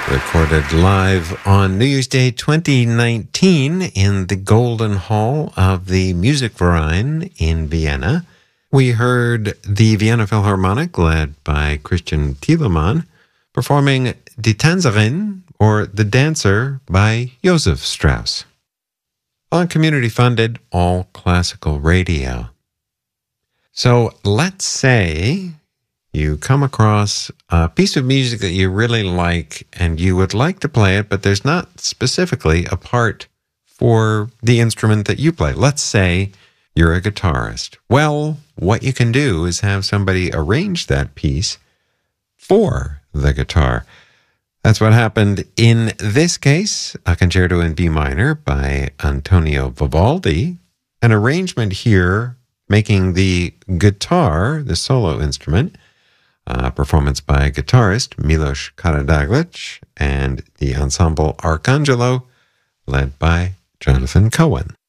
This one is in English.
Recorded live on New Year's Day 2019 in the Golden Hall of the Musikverein in Vienna. We heard the Vienna Philharmonic, led by Christian Thielemann, performing Die Tänzerin, or The Dancer, by Joseph Strauss. On community-funded, all classical radio. So let's say you come across a piece of music that you really like and you would like to play it, but there's not specifically a part for the instrument that you play. Let's say you're a guitarist. Well, what you can do is have somebody arrange that piece for the guitar. That's what happened in this case, a concerto in B minor by Antonio Vivaldi, an arrangement here making the guitar, the solo instrument, performance by guitarist Milos Karadzic and the ensemble Arcangelo, led by Jonathan Cohen.